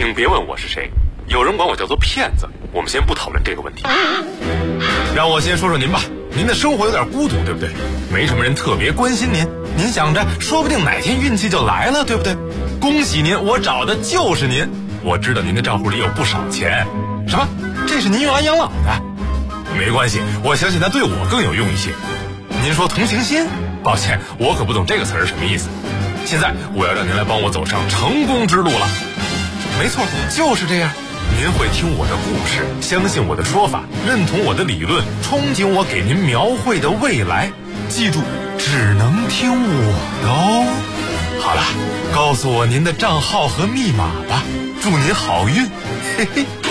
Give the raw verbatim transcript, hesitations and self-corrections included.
请别问我是谁，有人管我叫做骗子。我们先不讨论这个问题。让我先说说您吧，您的生活有点孤独，对不对？没什么人特别关心您，您想着说不定哪天运气就来了，对不对？恭喜您，我找的就是您。我知道您的账户里有不少钱。什么？这是您用来养老的？没关系，我相信它对我更有用一些。您说同情心？抱歉，我可不懂这个词儿什么意思。现在我要让您来帮我走上成功之路了。没错，就是这样。您会听我的故事，相信我的说法，认同我的理论，憧憬我给您描绘的未来。记住，只能听我的哦。好了，告诉我您的账号和密码吧。祝您好运，嘿嘿。